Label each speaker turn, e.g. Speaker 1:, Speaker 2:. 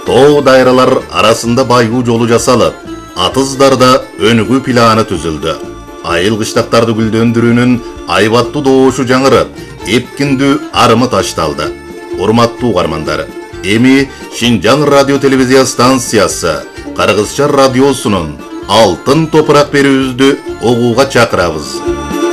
Speaker 1: Тоо дайралар арасында байгуу жолу жасалып, атыздарда өнүгүү планы түзүлдү. Айыл кыштактарды гүлдөндүрүүнүн айбаттуу добушу жаңырып, эпкиндүү арымы ташталды. Урматтуу угармандар, эми Шинжаң радио телевизия станциясы Кыргызча радиосунун Алтын топурак берүүбүздү угууга чакырабыз.